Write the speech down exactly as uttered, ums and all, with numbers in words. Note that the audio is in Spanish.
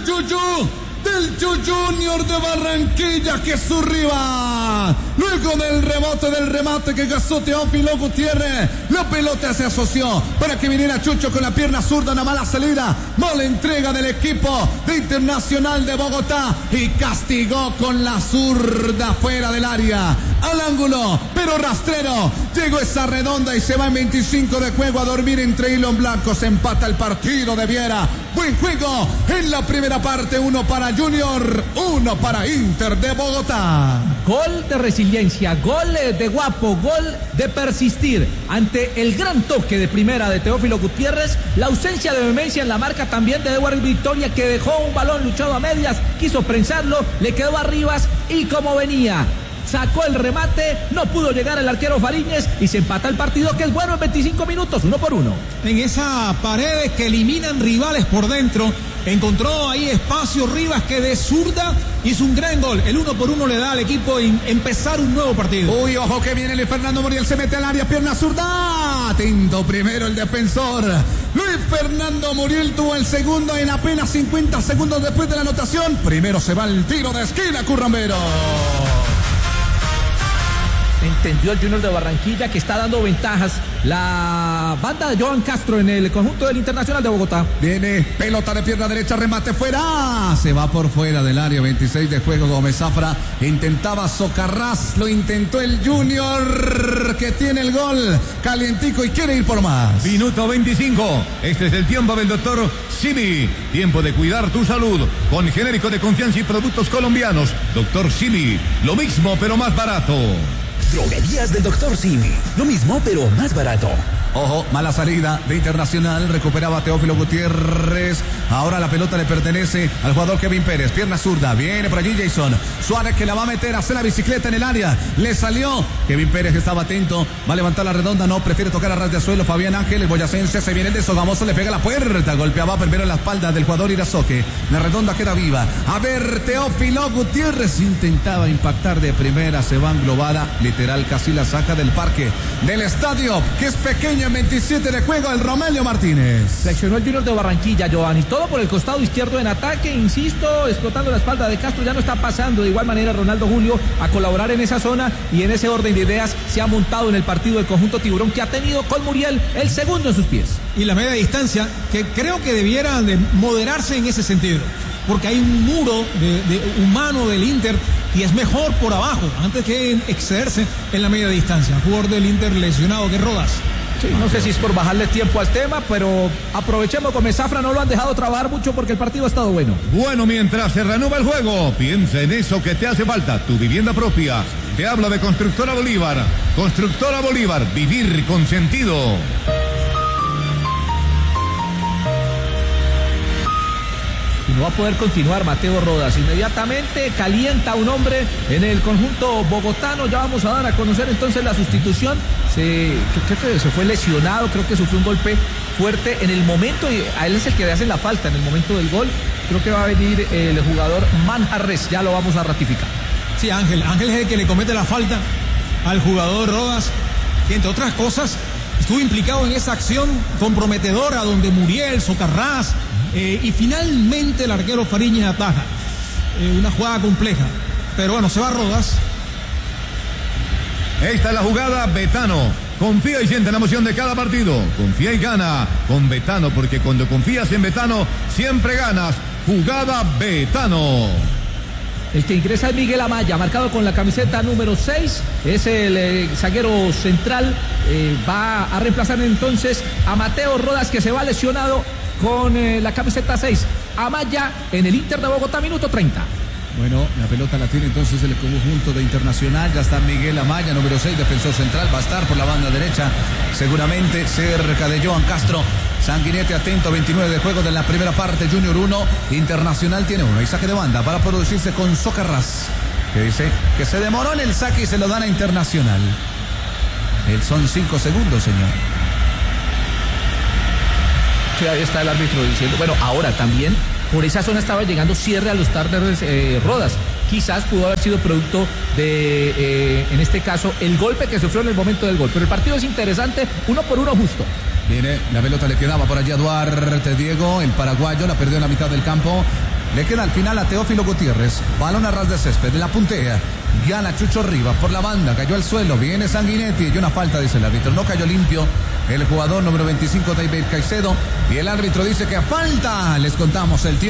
del Yuyu, del Yuyu Junior de Barranquilla, que es su rival. Luego del rebote, del remate que gastó Teófilo Gutiérrez, la pelota se asoció para que viniera Chucho con la pierna zurda, una mala salida, mala entrega del equipo de Internacional de Bogotá y castigó con la zurda fuera del área, al ángulo, pero rastrero. Llegó esa redonda y se va en veinticinco de juego a dormir entre hilo en blanco. Se empata el partido de Viera. Buen juego en la primera parte, uno para Junior, uno para Inter de Bogotá. Gol de resiliencia, gol de guapo, gol de persistir ante el gran toque de primera de Teófilo Gutiérrez, la ausencia de vehemencia en la marca también de Edward Victoria, que dejó un balón luchado a medias, quiso prensarlo, le quedó a Rivas y como venía, sacó el remate, no pudo llegar el arquero Fariñez y se empata el partido, que es bueno en veinticinco minutos, uno por uno. En esa paredes que eliminan rivales por dentro, encontró ahí espacio Rivas, que de zurda hizo un gran gol. El uno por uno le da al equipo en empezar un nuevo partido. Uy, ojo que viene el Fernando Muriel, se mete al área, pierna zurda. Atento primero el defensor. Luis Fernando Muriel tuvo el segundo en apenas cincuenta segundos después de la anotación. Primero se va el tiro de esquina, Currambero. Entendió el Junior de Barranquilla que está dando ventajas la banda de Joan Castro en el conjunto del Internacional de Bogotá. Viene pelota de pierna derecha, remate fuera, se va por fuera del área, veintiséis de juego. Gómez Zafra intentaba Socarrás, lo intentó el Junior, que tiene el gol calientico y quiere ir por más. Minuto veinticinco, este es el tiempo del doctor Simi, tiempo de cuidar tu salud con genérico de confianza y productos colombianos. Doctor Simi, lo mismo pero más barato. Droguerías del doctor Simi. Lo mismo, pero más barato. Ojo, mala salida de Internacional, recuperaba Teófilo Gutiérrez, ahora la pelota le pertenece al jugador Kevin Pérez, pierna zurda, viene por allí Jason Suárez, que la va a meter, hace la bicicleta en el área, le salió, Kevin Pérez estaba atento, va a levantar la redonda, no, prefiere tocar a ras de suelo, Fabián Ángel, el boyacense, se viene el de Sogamoso, le pega la puerta, golpeaba primero en la espalda del jugador Irazoque, la redonda queda viva, a ver, Teófilo Gutiérrez intentaba impactar de primera, se va englobada, literal, casi la saca del parque, del estadio, que es pequeño. En veintisiete de juego el Romelio Martínez. Seleccionó el Junior de Barranquilla, Giovanni, todo por el costado izquierdo en ataque, insisto, explotando la espalda de Castro, ya no está pasando de igual manera Ronaldo Julio a colaborar en esa zona y en ese orden de ideas se ha montado en el partido del conjunto Tiburón, que ha tenido con Muriel el segundo en sus pies. Y la media distancia, que creo que debiera de moderarse en ese sentido, porque hay un muro de, de humano del Inter y es mejor por abajo, antes que excederse en la media distancia. Jugador del Inter lesionado, que Rodas. Sí, no sé si es por bajarle tiempo al tema, pero aprovechemos, con Zafra no lo han dejado trabajar mucho porque el partido ha estado bueno. Bueno, mientras se reanuda el juego, piensa en eso que te hace falta, tu vivienda propia. Te habla de Constructora Bolívar. Constructora Bolívar, vivir con sentido. No va a poder continuar Mateo Rodas. Inmediatamente calienta un hombre en el conjunto bogotano. Ya vamos a dar a conocer entonces la sustitución. Se, creo que se fue lesionado, creo que sufrió un golpe fuerte en el momento, y a él es el que le hacen la falta en el momento del gol. Creo que va a venir el jugador Manjarres, ya lo vamos a ratificar. Sí, Ángel, Ángel es el que le comete la falta al jugador Rodas, que entre otras cosas estuvo implicado en esa acción comprometedora donde Muriel, Socarrás, Eh, y finalmente el arquero Fariñez ataja. Eh, una jugada compleja. Pero bueno, se va Rodas. Esta es la jugada, Betano. Confía y siente la emoción de cada partido. Confía y gana con Betano, porque cuando confías en Betano, siempre ganas. Jugada Betano. El que ingresa es Miguel Amaya, marcado con la camiseta número seis. Es el eh, zaguero central. Eh, va a reemplazar entonces a Mateo Rodas, que se va lesionado con eh, la camiseta seis. Amaya en el Inter de Bogotá, minuto treinta. Bueno, la pelota la tiene entonces el conjunto de Internacional. Ya está Miguel Amaya, número seis, defensor central. Va a estar por la banda derecha, seguramente cerca de Joan Castro. Sanguinete atento, veintinueve de juego de la primera parte. Junior uno, Internacional tiene uno. Y saque de banda para producirse con Socarrás, que dice que se demoró en el saque y se lo dan a Internacional. El son cinco segundos, señor. Ahí está el árbitro diciendo, bueno, ahora también por esa zona estaba llegando cierre a los tardes eh, Rodas. Quizás pudo haber sido producto de, eh, en este caso, el golpe que sufrió en el momento del gol. Pero el partido es interesante, uno por uno justo. Viene, la pelota le quedaba por allá a Duarte, Diego, el paraguayo, la perdió en la mitad del campo. Le queda al final a Teófilo Gutiérrez. Balón a ras de césped, la puntea. Gana Chucho Rivas por la banda, cayó al suelo, viene Sanguinetti y una falta, dice el árbitro. No cayó limpio el jugador número veinticinco, David Caicedo. Y el árbitro dice que falta. Les contamos el tiempo.